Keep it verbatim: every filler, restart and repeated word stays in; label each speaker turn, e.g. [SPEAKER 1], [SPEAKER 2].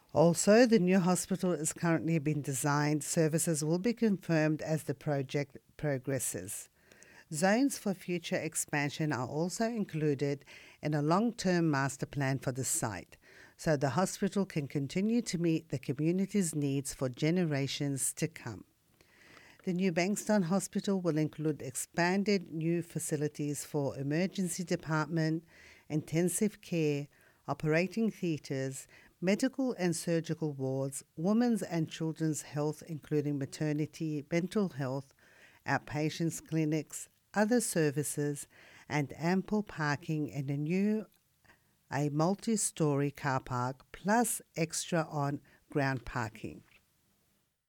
[SPEAKER 1] Also, the new hospital is currently being designed. Services will be confirmed as the project progresses. Zones for future expansion are also included in a long term master plan for the site, so the hospital can continue to meet the community's needs for generations to come. The new Bankstown Hospital will include expanded new facilities for emergency department, intensive care, operating theatres, medical and surgical wards, women's and children's health, including maternity, mental health, outpatients clinics, other services, and ample parking in a new a multi-story car park plus extra on ground parking.